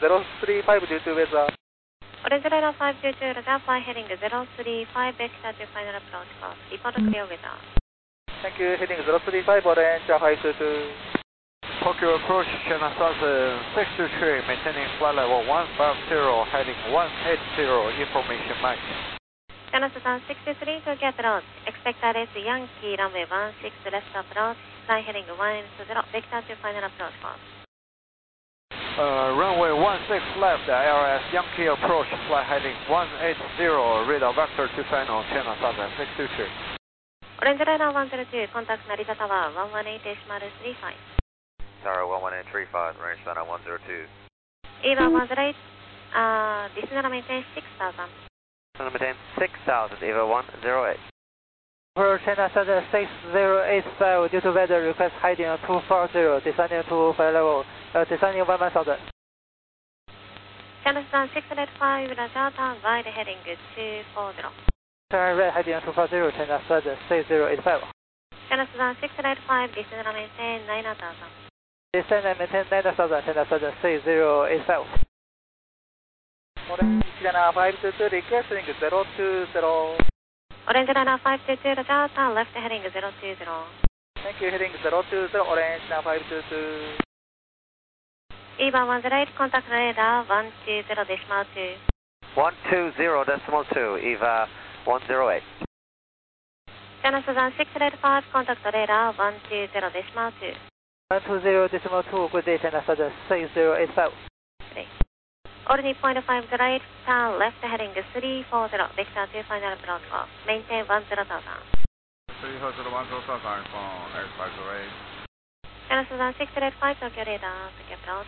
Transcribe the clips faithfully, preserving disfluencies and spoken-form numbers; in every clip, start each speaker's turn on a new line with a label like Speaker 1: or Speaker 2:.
Speaker 1: zero three five due to weather.
Speaker 2: Orange Radar five two two, Roger, fly heading zero three five, vector to final approach course. Report clear weather.
Speaker 1: Thank you, heading zero three five, Orange five two two.
Speaker 3: Tokyo approach, China Southern six two three, maintaining flight level one five zero, heading one eight zero, information Mike.
Speaker 2: China Southern six two three, Tokyo approach. Expected is Yankee runway one six left approach, fly heading one eight zero, vector to final approach course.
Speaker 3: Uh, runway one six left, A R S Yankee approach, flight heading one eight zero, radar vector to final, China Southern six two three.
Speaker 2: Orange Radar one zero two, contact Narita Tower one one eight decimal three five.
Speaker 4: Tower one one eight three five, range China one zero two.
Speaker 2: Eva one zero eight, uh, descend and maintain six thousand.
Speaker 4: Descend and maintain six thousand, Eva one zero eight.
Speaker 1: For China Southern six zero eight five, due to weather, request heading two four zero, descending to flight level, uh, descending one one thousand.
Speaker 2: China Southern six eight five, Roger, turn right heading two four zero.
Speaker 1: Turn right heading two four zero, China Southern six zero eight five.
Speaker 2: China Southern six eight five, descend and maintain nine thousand.
Speaker 1: Descend and maintain nine thousand, China Southern six zero eight five. Orange China five two two, requesting zero two zero.
Speaker 2: Orange Radar five two two, Roger, turn left heading zero two zero.
Speaker 1: Thank you, heading zero two zero, Orange China five two two.
Speaker 2: Eva one zero eight, contact radar one two zero decimal two.
Speaker 4: one two zero decimal two, Eva one zero eight.
Speaker 2: China Southern six eight five, contact radar one two zero decimal two.
Speaker 1: one two zero decimal two, good day, China Southern six zero eight five.
Speaker 2: Ordinary point five zero eight, turn left heading three four zero, vector to final approach course. Maintain one zero thousand.
Speaker 3: three four zero one zero thousand, phone X five zero eight.
Speaker 2: China Southern six eight five, Tokyo radar, Tokyo approach.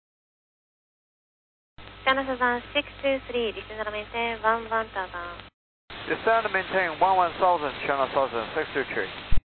Speaker 2: China Southern six two three, descend and maintain one one thousand.
Speaker 3: Descend and maintain one one thousand, China Southern six two three.